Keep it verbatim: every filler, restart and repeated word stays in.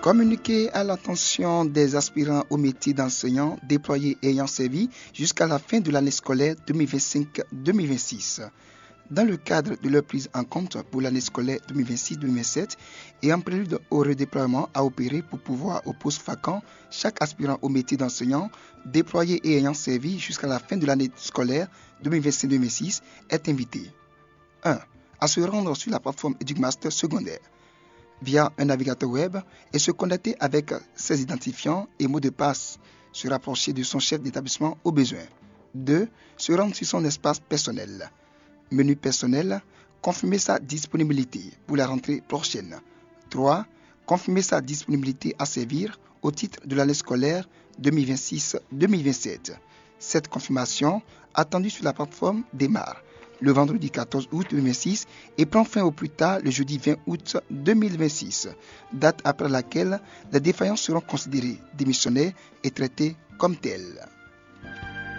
Communiqué à l'attention des aspirants au métier d'enseignant déployés et ayant servi jusqu'à la fin de l'année scolaire deux mille vingt-cinq deux mille vingt-six. Dans le cadre de leur prise en compte pour l'année scolaire deux mille vingt-six deux mille vingt-sept et en prélude au redéploiement à opérer pour pouvoir au poste vacant, chaque aspirant au métier d'enseignant déployé et ayant servi jusqu'à la fin de l'année scolaire deux mille vingt-cinq deux mille vingt-six est invité un. À se rendre sur la plateforme EducMaster secondaire via un navigateur web et se connecter avec ses identifiants et mots de passe, se rapprocher de son chef d'établissement au besoin. deux. Se rendre sur son espace personnel. Menu personnel, confirmer sa disponibilité pour la rentrée prochaine. trois. Confirmer sa disponibilité à servir au titre de l'année scolaire deux mille vingt-six deux mille vingt-sept. Cette confirmation, attendue sur la plateforme, démarre le vendredi quatorze août deux mille vingt-six et prend fin au plus tard le jeudi vingt août deux mille vingt-six, date après laquelle les défaillances seront considérées démissionnaires et traitées comme telles.